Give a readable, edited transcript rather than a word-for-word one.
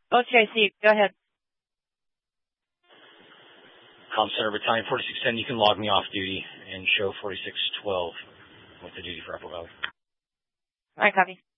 OTIC, go ahead. Center Battalion 4610, you can log me off duty and show 4612 with the duty for Apple Valley. All right, copy.